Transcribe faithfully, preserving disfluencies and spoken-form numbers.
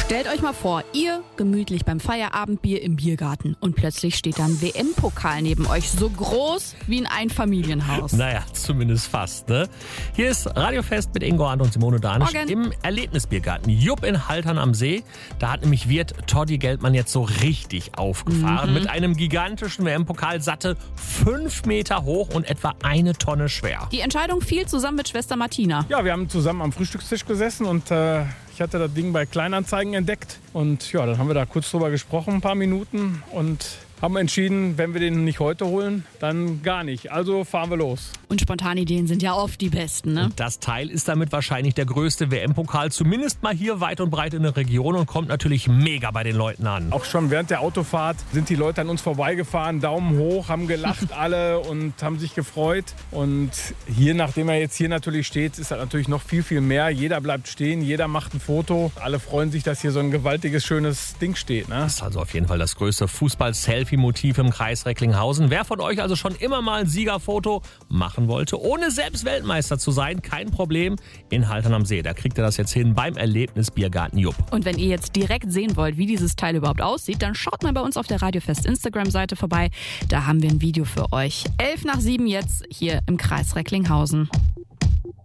Stellt euch mal vor, ihr gemütlich beim Feierabendbier im Biergarten und plötzlich steht da ein W M-Pokal neben euch, so groß wie ein Einfamilienhaus. Naja, zumindest fast, ne? Hier ist Radiofest mit Ingo Arndt und Simone Danisch Morgen. Im Erlebnisbiergarten Jupp in Haltern am See. Da hat nämlich Wirt Toddy Geldmann jetzt so richtig aufgefahren. Mhm. Mit einem gigantischen W M-Pokal, satte fünf Meter hoch und etwa eine Tonne schwer. Die Entscheidung fiel zusammen mit Schwester Martina. Ja, wir haben zusammen am Frühstückstisch gesessen und äh, ich hatte das Ding bei Kleinanzeigen entdeckt. Und ja, dann haben wir da kurz drüber gesprochen, ein paar Minuten, und haben entschieden, wenn wir den nicht heute holen, dann gar nicht. Also fahren wir los. Und Spontanideen sind ja oft die besten, ne? Das Teil ist damit wahrscheinlich der größte W M-Pokal, zumindest mal hier weit und breit in der Region, und kommt natürlich mega bei den Leuten an. Auch schon während der Autofahrt sind die Leute an uns vorbeigefahren, Daumen hoch, haben gelacht alle und haben sich gefreut. Und hier, nachdem er jetzt hier natürlich steht, ist das natürlich noch viel, viel mehr. Jeder bleibt stehen, jeder macht ein Foto. Alle freuen sich, dass hier so ein gewaltiges, schönes Ding steht, ne? Das ist also auf jeden Fall das größte Fußball-Selfie-Motiv im Kreis Recklinghausen. Wer von euch also schon immer mal ein Siegerfoto machen wollte, ohne selbst Weltmeister zu sein, kein Problem. In Haltern am See, da kriegt ihr das jetzt hin beim Erlebnisbiergarten Jupp. Und wenn ihr jetzt direkt sehen wollt, wie dieses Teil überhaupt aussieht, dann schaut mal bei uns auf der Radiofest Instagram-Seite vorbei. Da haben wir ein Video für euch. Elf nach sieben jetzt hier im Kreis Recklinghausen.